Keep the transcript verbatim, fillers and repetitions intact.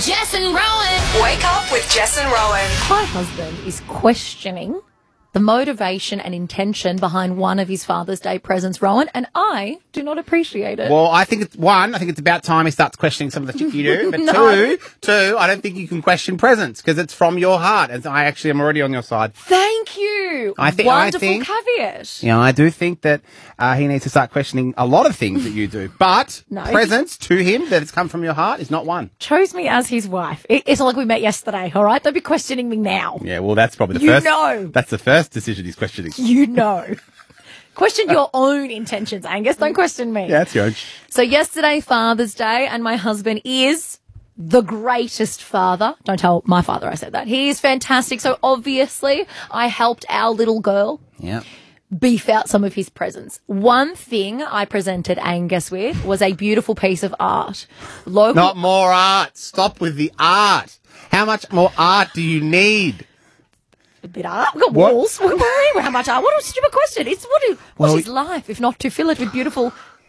Jess and Rowan. Wake up with Jess and Rowan. My husband is questioning the motivation and intention behind one of his Father's Day presents, Rowan, and I do not appreciate it. Well, I think it's one, I think it's about time he starts questioning some of the shit you do. But No. two, two, I don't think you can question presents because it's from your heart. And I actually am already on your side. Thank you. I thi- I Wonderful think- caveat. Yeah, I do think that uh, he needs to start questioning a lot of things that you do. But No. presents to him that it's come from your heart is not one. Chose me as his wife. It- it's not like we met yesterday, all right? Don't be questioning me now. Yeah, well, that's probably the You first. know. That's the first decision he's questioning. You know. Question your own intentions, Angus. Don't question me. Yeah, that's your own. So yesterday, Father's Day, and my husband is the greatest father. Don't tell my father I said that. He is fantastic. So obviously, I helped our little girl Yeah. beef out some of his presents. One thing I presented Angus with was a beautiful piece of art. Local. Not more art. Stop with the art. How much more art do you need? A bit of art. We've got What? walls. What, what, how much art? What a stupid question. It's what is, what Well, is life if not to fill it with beautiful